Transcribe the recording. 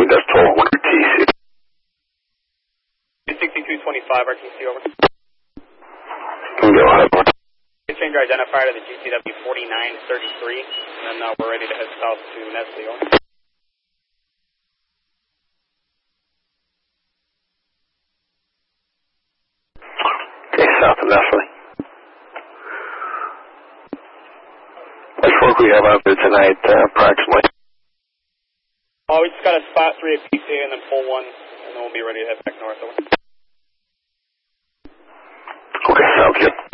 that's 1200 TC. 6225 RTC, over. Go ahead. Change our identifier to the GTW 4933, and then we're ready to head south to Nestle, over. Okay, south of Nestle. What work we have out there tonight, approximately? Oh, we just got a spot 3 at PCA and then pull 1, and then we'll be ready to head back north, over. Okay, sounds good.